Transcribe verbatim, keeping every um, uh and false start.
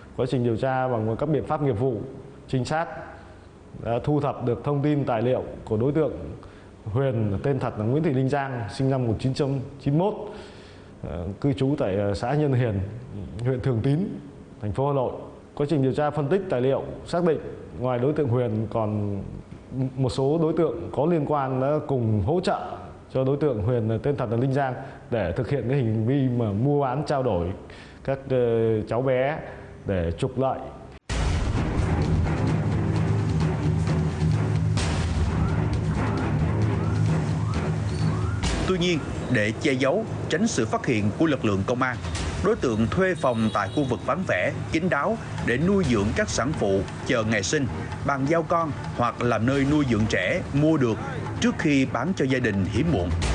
Quá trình điều tra bằng các biện pháp nghiệp vụ, trinh sát đã thu thập được thông tin tài liệu của đối tượng Huyền, tên thật là Nguyễn Thị Linh Giang, sinh năm một nghìn chín trăm chín mươi mốt, cư trú tại xã Nhân Hiền, huyện Thường Tín, thành phố Hà Nội. Quá trình điều tra phân tích tài liệu xác định ngoài đối tượng Huyền còn một số đối tượng có liên quan đã cùng hỗ trợ cho đối tượng Huyền, tên thật là Linh Giang, để thực hiện cái hành vi mà mua bán trao đổi các cháu bé để trục lợi. Tuy nhiên, để che giấu, tránh sự phát hiện của lực lượng công an, đối tượng thuê phòng tại khu vực vắng vẻ, kín đáo để nuôi dưỡng các sản phụ chờ ngày sinh, bàn giao con hoặc làm nơi nuôi dưỡng trẻ mua được trước khi bán cho gia đình hiếm muộn.